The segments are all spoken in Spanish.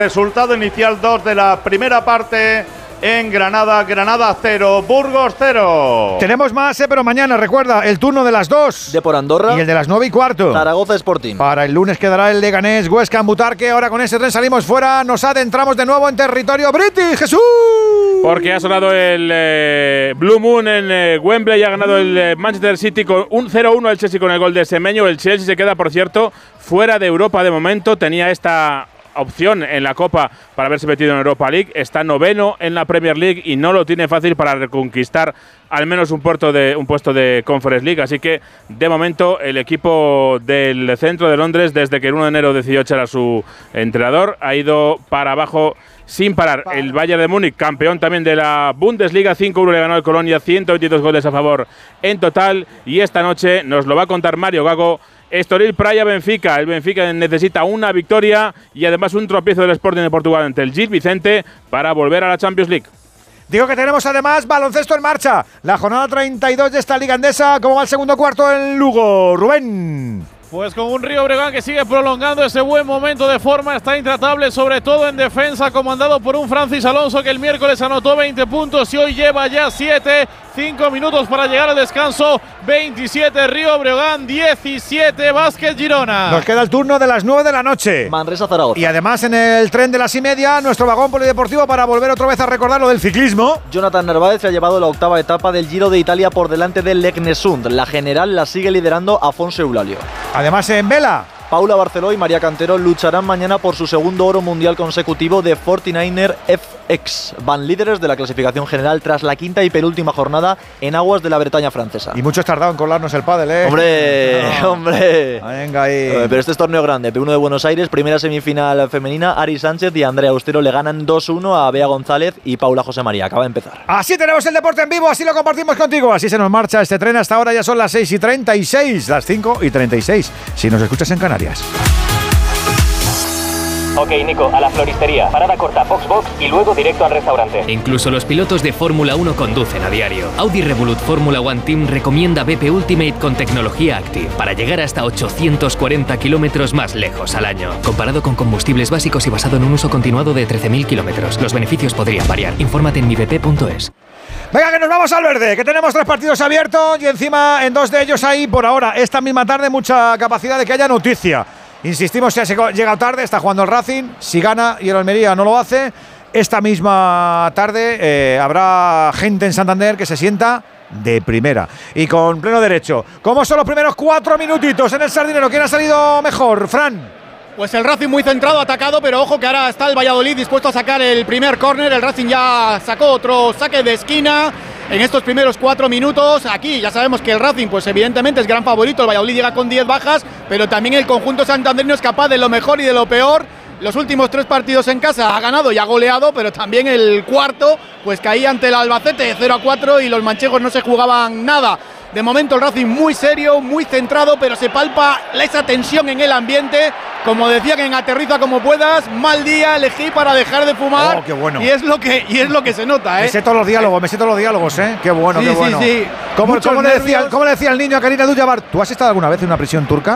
Resultado inicial 2 de la primera parte en Granada. Granada 0, Burgos 0. Tenemos más, pero mañana, recuerda, el turno de las 2. De por Andorra. Y el de las 9:15. Zaragoza Sporting. Para el lunes quedará el Leganés, Huesca en Butarque. Ahora con ese tren salimos fuera, nos adentramos de nuevo en territorio british. ¡Jesús! Porque ha sonado el Blue Moon en Wembley, ha ganado el Manchester City con un 0-1 el Chelsea con el gol de Semenyo. El Chelsea se queda, por cierto, fuera de Europa de momento. Tenía esta opción en la Copa para haberse metido en Europa League. Está noveno en la Premier League y no lo tiene fácil para reconquistar al menos un puesto de Conference League. Así que, de momento, el equipo del centro de Londres, desde que el 1 de enero decidió echar a su entrenador, ha ido para abajo sin parar. El Bayern de Múnich, campeón también de la Bundesliga, 5-1 le ganó al Colonia, 122 goles a favor en total. Y esta noche nos lo va a contar Mario Gago. Estoril Praia Benfica. El Benfica necesita una victoria y además un tropiezo del Sporting de Portugal ante el Gil Vicente para volver a la Champions League. Digo que tenemos además baloncesto en marcha. La jornada 32 de esta Liga Endesa. ¿Cómo va el segundo cuarto en Lugo? Rubén. Pues con un Río Breogán que sigue prolongando ese buen momento de forma, está intratable, sobre todo en defensa, comandado por un Francis Alonso que el miércoles anotó 20 puntos y hoy lleva ya 7, 5 minutos para llegar al descanso. 27 Río Breogán, 17 Básquet Girona. Nos queda el turno de las 9 de la noche. Manresa Zaragoza. Y además en el tren de las 1:30, nuestro vagón polideportivo para volver otra vez a recordar lo del ciclismo. Jonathan Narváez se ha llevado la octava etapa del Giro de Italia por delante del Leknesund. La general la sigue liderando Afonso Eulalio. Además en vela, Paula Barceló y María Cantero lucharán mañana por su segundo oro mundial consecutivo de 49er FX. Van líderes de la clasificación general tras la quinta y penúltima jornada en aguas de la Bretaña francesa. Y mucho has tardado en colarnos el pádel, ¿eh? ¡Hombre! No. ¡Hombre! Venga ahí. Pero este es torneo grande. P1 de Buenos Aires, primera semifinal femenina. Ari Sánchez y Andrea Austero le ganan 2-1 a Bea González y Paula José María. Acaba de empezar. Así tenemos el deporte en vivo, así lo compartimos contigo. Así se nos marcha este tren. Hasta ahora ya son las 6:36, las 5:36. Si nos escuchas en Canarias. Ok, Nico, a la floristería. Parada corta, box y luego directo al restaurante. Incluso los pilotos de Fórmula 1 conducen a diario. Audi Revolut Fórmula One Team recomienda BP Ultimate con tecnología Active para llegar hasta 840 kilómetros más lejos al año. Comparado con combustibles básicos y basado en un uso continuado de 13.000 kilómetros. Los beneficios podrían variar. Infórmate en mibp.es. Venga, que nos vamos al verde, que tenemos 3 partidos abiertos y encima en 2 de ellos hay por ahora, esta misma tarde, mucha capacidad de que haya noticia. Insistimos, si ha llegado tarde, está jugando el Racing, si gana y el Almería no lo hace, esta misma tarde habrá gente en Santander que se sienta de primera y con pleno derecho. ¿Cómo son los primeros 4 minutitos en el Sardinero? ¿Quién ha salido mejor, Fran? Pues el Racing muy centrado, atacado, pero ojo que ahora está el Valladolid dispuesto a sacar el primer córner. El Racing ya sacó otro saque de esquina en estos primeros 4 minutos. Aquí ya sabemos que el Racing, pues evidentemente es gran favorito. El Valladolid llega con 10 bajas, pero también el conjunto santanderino es capaz de lo mejor y de lo peor. Los últimos 3 partidos en casa ha ganado y ha goleado, pero también el cuarto pues caía ante el Albacete 0-4 y los manchegos no se jugaban nada. De momento el Racing muy serio, muy centrado, pero se palpa esa tensión en el ambiente. Como decía, que en Aterriza como puedas, mal día, elegí para dejar de fumar. Oh, qué bueno. Y es lo que se nota, ¿eh? Me sé todos los diálogos, ¿eh? Qué bueno, sí, qué bueno. Sí. ¿Cómo le decía el niño a Karina Abdul-Jabbar? ¿Tú has estado alguna vez en una prisión turca?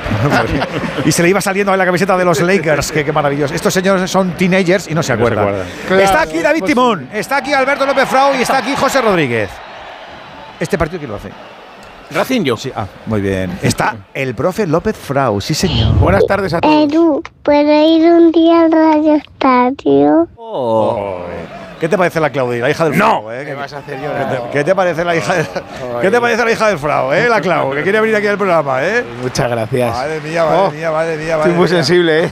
Y se le iba saliendo en la camiseta de los Lakers. Qué maravilloso. Estos señores son teenagers y no se acuerdan. Claro, está aquí David Timón, está aquí Alberto López Frau y está aquí José Rodríguez. ¿Este partido quién lo hace? Racing yo. Sí, muy bien. Está el profe López Frau, sí señor. Buenas tardes a todos. Edu, ¿puedo ir un día al Radio Estadio? ¿Qué te parece la Claudia, la hija del Frau? ¿Qué vas a hacer yo? ¿Qué te parece la hija del ¿Qué te parece la hija del Frau, la Clau, que quiere venir aquí al programa, Muchas gracias. Madre mía. Estoy muy sensible,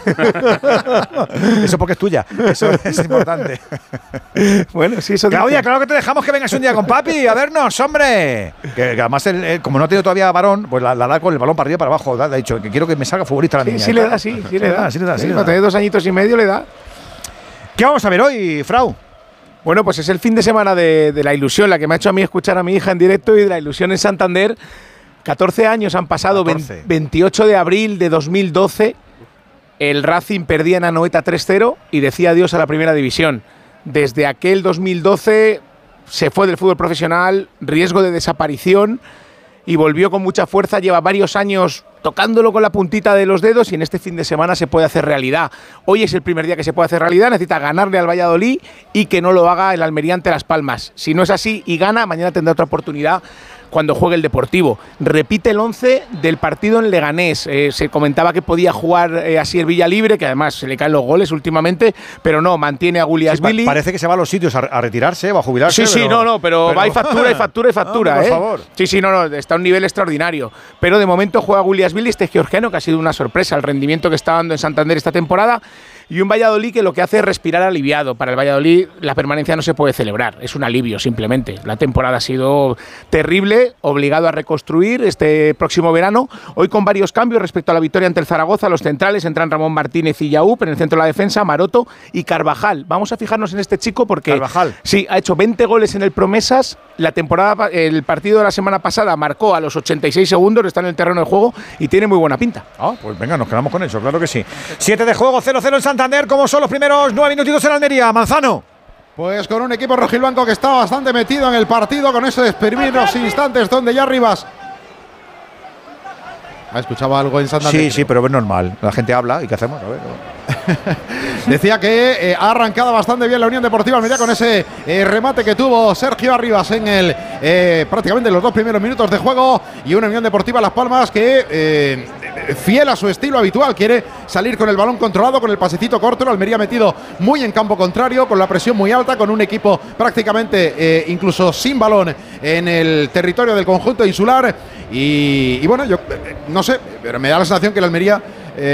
Eso porque es tuya. Eso es importante. Bueno, sí, eso. Claudia, claro que te dejamos que vengas un día con papi a vernos, hombre. Que además, como no ha tenido todavía varón, pues la da con el balón para arriba y para abajo. Ha dicho que quiero que me salga futbolista la niña. Sí le da. Cuando tiene 2 añitos y medio le da. ¿Qué vamos a ver hoy, Frau? Bueno, pues es el fin de semana de la ilusión, la que me ha hecho a mí escuchar a mi hija en directo, y de la ilusión en Santander. 14 años han pasado, 28 de abril de 2012, el Racing perdía en Anoeta 3-0 y decía adiós a la primera división. Desde aquel 2012 se fue del fútbol profesional, riesgo de desaparición, y volvió con mucha fuerza. Lleva varios años tocándolo con la puntita de los dedos y en este fin de semana se puede hacer realidad. Hoy es el primer día que se puede hacer realidad, necesita ganarle al Valladolid y que no lo haga el Almería ante Las Palmas. Si no es así y gana, mañana tendrá otra oportunidad cuando juegue el Deportivo. Repite el 11 del partido en Leganés. Se comentaba que podía jugar así el Villalibre, que además se le caen los goles últimamente, pero no, mantiene a Guliasvili. Sí, parece que se va a los sitios a retirarse, va a jubilarse. Sí, pero va y factura y factura y factura. Por favor. Sí, no, está a un nivel extraordinario. Pero de momento juega Guliasvili, este georgiano, que ha sido una sorpresa el rendimiento que está dando en Santander esta temporada. Y un Valladolid que lo que hace es respirar aliviado. Para el Valladolid la permanencia no se puede celebrar, es un alivio simplemente. La temporada ha sido terrible, obligado a reconstruir este próximo verano. Hoy con varios cambios respecto a la victoria ante el Zaragoza. Los centrales entran Ramón Martínez y Yaúp, en el centro de la defensa Maroto y Carvajal. Vamos a fijarnos en este chico porque Carvajal. Sí, ha hecho 20 goles en el Promesas. El partido de la semana pasada marcó a los 86 segundos, está en el terreno de juego y tiene muy buena pinta. Pues venga, nos quedamos con eso, claro que sí. 7 de juego, 0-0 en Santander, como son los primeros 9 minutitos en Almería. Manzano. Pues con un equipo rojiblanco que está bastante metido en el partido, con eso de exprimir los instantes donde ya Rivas ¿ha escuchado algo en Santander? Sí, pero es normal. La gente habla y ¿qué hacemos? A ver. Decía que ha arrancado bastante bien la Unión Deportiva Almería con ese remate que tuvo Sergio Arribas en el prácticamente los 2 primeros minutos de juego, y una Unión Deportiva Las Palmas que fiel a su estilo habitual quiere salir con el balón controlado, con el pasecito corto. El Almería metido muy en campo contrario, con la presión muy alta, con un equipo prácticamente incluso sin balón en el territorio del conjunto insular. Y bueno, yo no sé, pero me da la sensación que el Almería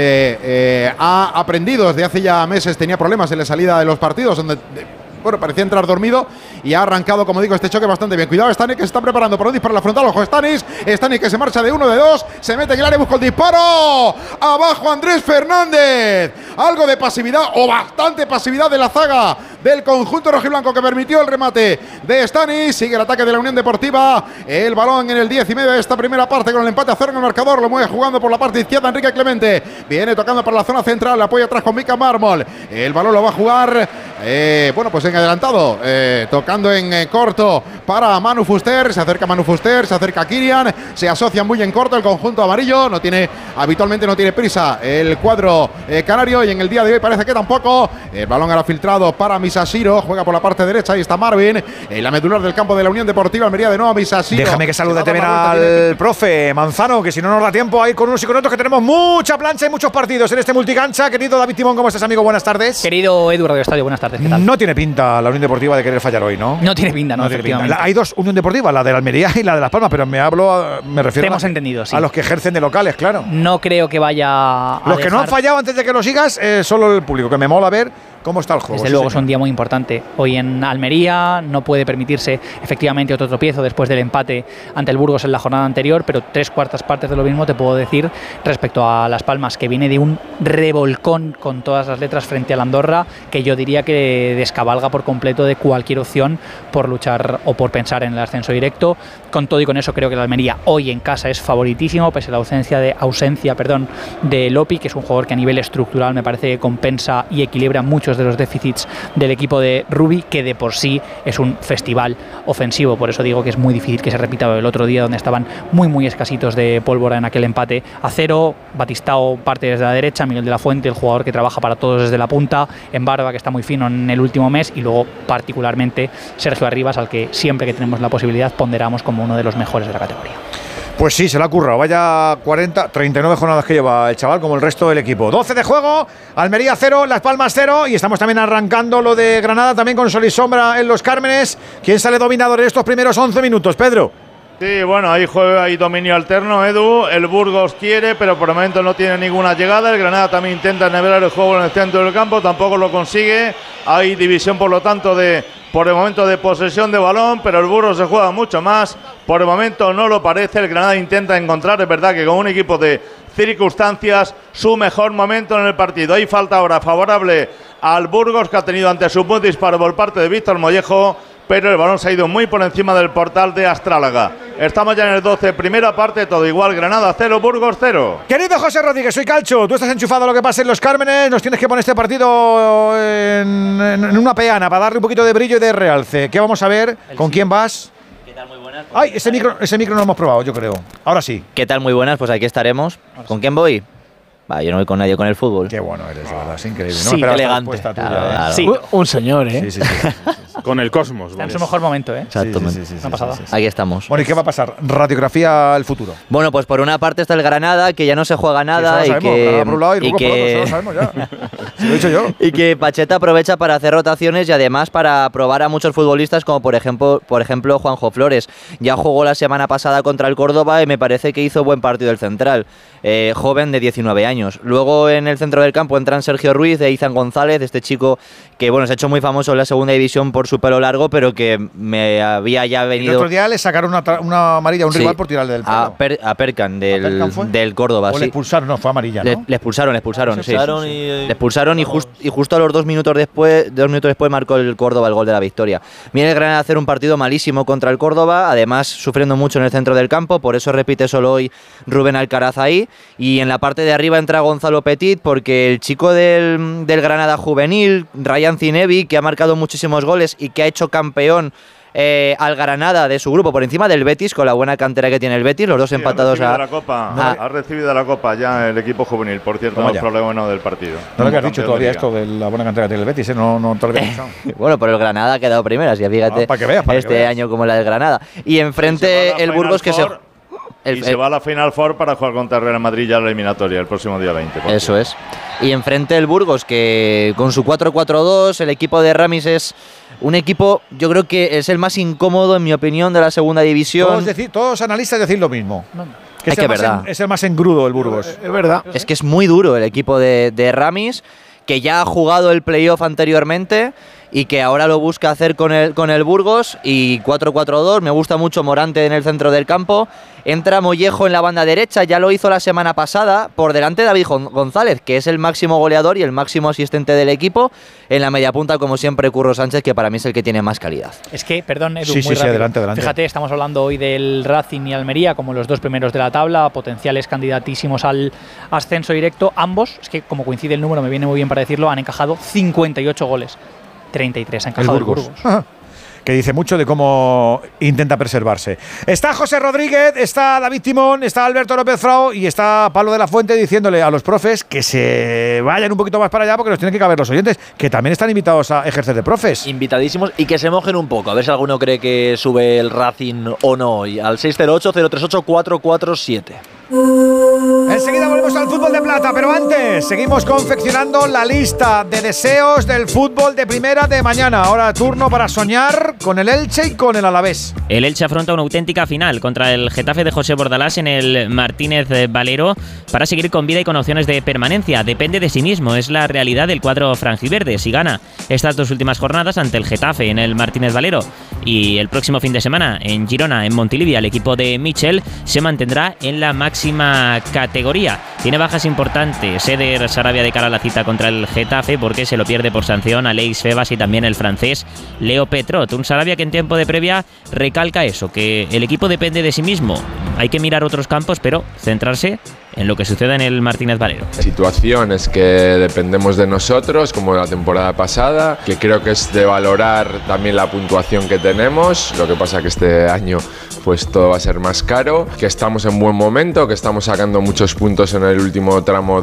ha aprendido desde hace ya meses. Tenía problemas en la salida de los partidos, donde parecía entrar dormido, y ha arrancado, como digo, este choque bastante bien. Cuidado, Stanis, que se está preparando para un disparo a la frontal. Ojo, Stanis que se marcha de 1, de 2, se mete en el área, busca el disparo. Abajo Andrés Fernández. Algo de pasividad, o bastante pasividad, de la zaga del conjunto rojiblanco, que permitió el remate de Stanis. Sigue el ataque de la Unión Deportiva. El balón en el 10 y medio de esta primera parte, con el empate a 0 en el marcador. Lo mueve jugando por la parte izquierda Enrique Clemente. Viene tocando para la zona central, apoya atrás con Mika Mármol. El balón lo va a jugar pues en adelantado, tocando en corto para Manu Fuster. Se acerca Manu Fuster, se acerca Kirian, se asocia muy en corto el conjunto amarillo. Habitualmente no tiene prisa el cuadro canario, y en el día de hoy parece que tampoco. El balón ahora filtrado para Misasiro, juega por la parte derecha, ahí está Marvin, en la medular del campo de la Unión Deportiva Almería. De nuevo Misasiro. Déjame que salude también al profe Manzano, que si no nos da tiempo a ir con unos y con otros, que tenemos mucha plancha y muchos partidos en este multicancha. Querido David Timón, ¿cómo estás, amigo? Buenas tardes. Querido Edu Radio Estadio, buenas tardes, ¿qué tal? No tiene pinta la Unión Deportiva de querer fallar hoy, ¿no? No tiene pinta, no efectivamente. Hay dos Unión Deportiva, la de la Almería y la de Las Palmas, pero me refiero a los que ejercen de locales, claro. No creo que vaya a los que no han fallado antes de que lo sigas, solo el público, que me mola ver cómo está el juego. Desde luego es un día muy importante. Hoy en Almería no puede permitirse efectivamente otro tropiezo después del empate ante el Burgos en la jornada anterior, pero 3/4 partes de lo mismo te puedo decir respecto a Las Palmas, que viene de un revolcón con todas las letras frente al Andorra, que yo diría que descabalga por completo de cualquier opción por luchar o por pensar en el ascenso directo. Con todo y con eso, creo que la Almería hoy en casa es favoritísimo, pese a la ausencia de Lopi, que es un jugador que a nivel estructural me parece que compensa y equilibra muchos de los déficits del equipo de Rubi, que de por sí es un festival ofensivo. Por eso digo que es muy difícil que se repita el otro día, donde estaban muy escasitos de pólvora en aquel empate a 0. Batistao parte desde la derecha, Miguel de la Fuente, el jugador que trabaja para todos desde la punta, en Barba, que está muy fino en el último mes, y luego particularmente Sergio Arribas, al que siempre que tenemos la posibilidad ponderamos como uno de los mejores de la categoría. Pues sí, se la ha currado. Vaya 39 jornadas que lleva el chaval, como el resto del equipo. 12 de juego, Almería 0, Las Palmas 0. Y estamos también arrancando lo de Granada, también con sol y sombra en Los Cármenes. ¿Quién sale dominador en estos primeros 11 minutos, Pedro? Sí, bueno, ahí juega, hay dominio alterno, Edu. El Burgos quiere, pero por el momento no tiene ninguna llegada. El Granada también intenta nivelar el juego en el centro del campo, tampoco lo consigue. Hay división, por lo tanto, por el momento de posesión de balón, pero el Burgos se juega mucho más. Por el momento no lo parece. El Granada intenta encontrar, es verdad que con un equipo de circunstancias, su mejor momento en el partido. Hay falta ahora favorable al Burgos, que ha tenido ante su buen disparo por parte de Víctor Mollejo, pero el balón se ha ido muy por encima del portal de Astrálaga. Estamos ya en el 12, primera parte, todo igual, Granada 0, Burgos 0. Querido José Rodríguez, soy Calcho, tú estás enchufado a lo que pasa en Los Cármenes, nos tienes que poner este partido en una peana para darle un poquito de brillo y de realce. ¿Qué vamos a ver? ¿Con quién vas? tal? Muy buenas. Ay, ese micro no lo hemos probado, yo creo. Ahora sí. ¿Qué tal? Muy buenas, pues aquí estaremos. ¿Con quién voy? Va, yo no voy con nadie con el fútbol. Qué bueno eres, de verdad, es increíble. No Sí, me esperaba elegante. esta respuesta Claro, tuya, claro. Sí. Un señor, ¿eh? Sí. Con el Cosmos. Está en su mejor momento, ¿eh? Exactamente. No ha pasado. Aquí estamos. Bueno, ¿y qué va a pasar? Radiografía al futuro. Bueno, pues por una parte está el Granada, que ya no se juega nada Sí, eso lo sabemos, Granada por un lado y y Burgos por otro, eso que lo sabemos ya. Se lo he dicho yo. y que Pacheta aprovecha para hacer rotaciones y además para probar a muchos futbolistas como por ejemplo Juanjo Flores. Ya jugó la semana pasada contra el Córdoba y me parece que hizo buen partido el central, joven de 19 años. Luego en el centro del campo entran Sergio Ruiz e Izan González, este chico que bueno, se ha hecho muy famoso en la segunda división por su pelo largo, pero que me había ya venido... El otro día le sacaron una amarilla a un rival por tirarle del pelo. A Perkan del Córdoba. O le expulsaron, no, fue amarilla, ¿no? Le expulsaron, sí. Le expulsaron y justo a los 2 minutos después marcó el Córdoba el gol de la victoria. Viene el Granada a hacer un partido malísimo contra el Córdoba, además sufriendo mucho en el centro del campo, por eso repite solo hoy Rubén Alcaraz ahí, y en la parte de arriba entra Gonzalo Petit, porque el chico del Granada juvenil, Ryan Zinebi, que ha marcado muchísimos goles y que ha hecho campeón al Granada de su grupo por encima del Betis, con la buena cantera que tiene el Betis, los dos empatados ha recibido la Copa ya el equipo juvenil, por cierto, no problema del partido. No lo que has dicho todavía esto de la buena cantera que tiene el Betis, no te lo había pensado. Bueno, pero el Granada ha quedado primero, así fíjate, para que veas, año como la del Granada. Y enfrente el Burgos que se va a la Final Four para jugar contra Real Madrid ya en la eliminatoria el próximo día 20. Eso es. Y enfrente el Burgos, que con su 4-4-2, el equipo de Ramis es un equipo, yo creo que es el más incómodo, en mi opinión, de la segunda división. Todos analistas decir lo mismo. Es que verdad. Es el más engrudo el Burgos. Es verdad. Es que es muy duro el equipo de Ramis, que ya ha jugado el playoff anteriormente y que ahora lo busca hacer con el Burgos. Y 4-4-2, me gusta mucho Morante en el centro del campo. Entra Mollejo en la banda derecha, ya lo hizo la semana pasada, por delante de David González, que es el máximo goleador y el máximo asistente del equipo. En la media punta, como siempre, Curro Sánchez, que para mí es el que tiene más calidad. Es que, perdón, Edu, muy rápido. adelante. Fíjate, estamos hablando hoy del Racing y Almería como los dos primeros de la tabla, potenciales candidatísimos al ascenso directo. Ambos, es que como coincide el número, me viene muy bien para decirlo, han encajado 58 goles. 33 ha encajado el Burgos. Que dice mucho de cómo intenta preservarse. Está José Rodríguez, está David Timón, está Alberto López Frao y está Pablo de la Fuente diciéndole a los profes que se vayan un poquito más para allá porque nos tienen que caber los oyentes, que también están invitados a ejercer de profes. Invitadísimos y que se mojen un poco, a ver si alguno cree que sube el Racing o no. Y al 608-038-447. Enseguida volvemos al fútbol de plata, pero antes seguimos confeccionando la lista de deseos del fútbol de primera de mañana. Ahora turno para soñar con el Elche y con el Alavés. El Elche afronta una auténtica final contra el Getafe de José Bordalás en el Martínez Valero para seguir con vida y con opciones de permanencia. Depende de sí mismo, es la realidad del cuadro franjiverde. Si gana estas 2 últimas jornadas ante el Getafe en el Martínez Valero y el próximo fin de semana en Girona, en Montilivi, el equipo de Michel se mantendrá en la máxima categoría. Tiene bajas importantes Eder Sarabia de cara a la cita contra el Getafe porque se lo pierde por sanción Aleix Febas y también el francés Leo Petrot. Un Sarabia que en tiempo de previa recalca eso, que el equipo depende de sí mismo. Hay que mirar otros campos, pero centrarse en lo que sucede en el Martínez Valero. La situación es que dependemos de nosotros, como la temporada pasada, que creo que es de valorar también la puntuación que tenemos. Lo que pasa que este año pues todo va a ser más caro, que estamos en buen momento, que estamos sacando muchos puntos en el último tramo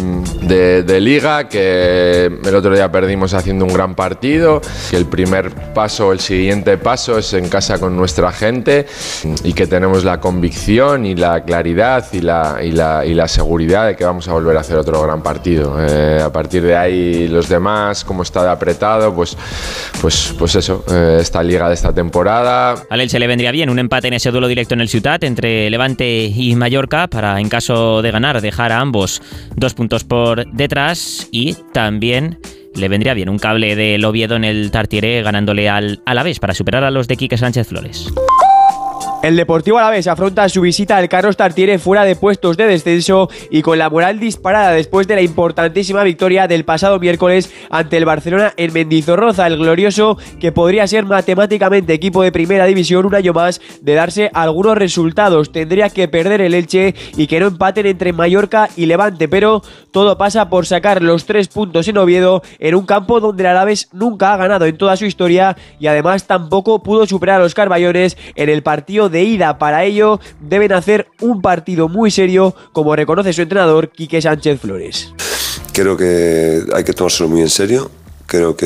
de Liga, que el otro día perdimos haciendo un gran partido, que el primer paso, el siguiente paso es en casa con nuestra gente y que tenemos la convicción y la claridad y la seguridad de que vamos a volver a hacer otro gran partido. A partir de ahí los demás, como está de apretado, pues eso, esta Liga de esta temporada. Al Elche le vendría bien un empate en ese duelo directo en el Ciutat entre Levante y Mallorca para, en caso de ganar, dejar a ambos 2 puntos por detrás, y también le vendría bien un cable del Oviedo en el Tartiere ganándole al Alavés para superar a los de Quique Sánchez Flores. El Deportivo Alavés afronta su visita al Carlos Tartiere fuera de puestos de descenso y con la moral disparada después de la importantísima victoria del pasado miércoles ante el Barcelona en Mendizorroza. El glorioso, que podría ser matemáticamente equipo de primera división un año más, de darse algunos resultados tendría que perder el Elche y que no empaten entre Mallorca y Levante, pero todo pasa por sacar los 3 puntos en Oviedo, en un campo donde el Alavés nunca ha ganado en toda su historia y además tampoco pudo superar a los Carballones en el partido de ida. Para ello deben hacer un partido muy serio, como reconoce su entrenador Quique Sánchez Flores. Creo que hay que tomárselo muy en serio. Creo que